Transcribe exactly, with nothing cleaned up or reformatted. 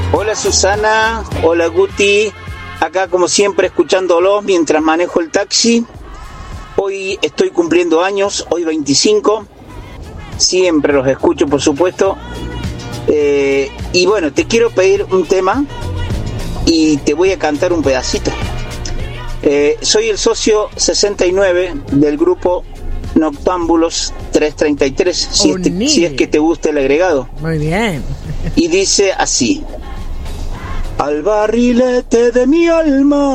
Hola Susana, hola Guti, acá como siempre escuchándolos mientras manejo el taxi. Hoy estoy cumpliendo años, hoy veinticinco, siempre los escucho por supuesto. Eh, y bueno, te quiero pedir un tema y te voy a cantar un pedacito. Eh, soy el socio sesenta y nueve del grupo Noctámbulos trescientos treinta y tres, si, este, si es que te gusta el agregado. Muy bien. Y dice así: al barrilete de mi alma